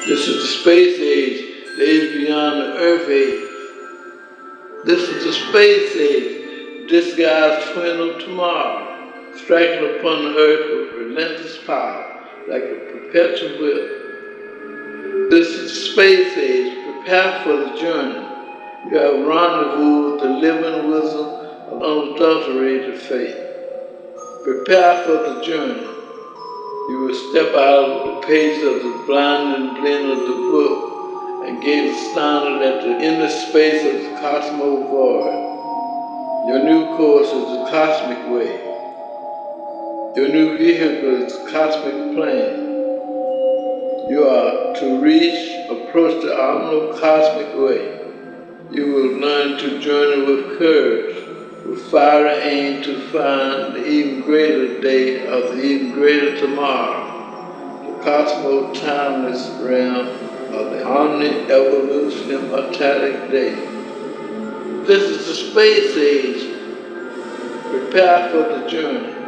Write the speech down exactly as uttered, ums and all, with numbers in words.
This is the space age, the age beyond the earth age. This is the space age, this guy's twin of tomorrow, striking upon the earth with relentless power, like a perpetual whip. This is the space age, prepare for the journey. You have rendezvous with the living wisdom of unadulterated faith. Prepare for the journey. You will step out of the page of the blinding blend of the book and gaze astounded at the endless space of the cosmic void. Your new course is the cosmic way. Your new vehicle is the cosmic plane. You are to reach, approach the unknown cosmic way. You will learn to journey with courage, with fiery aim to find the even greater day of the even greater tomorrow, the cosmos timeless realm of the omni-evolution immortalic day. This is the space age. Prepare for the journey.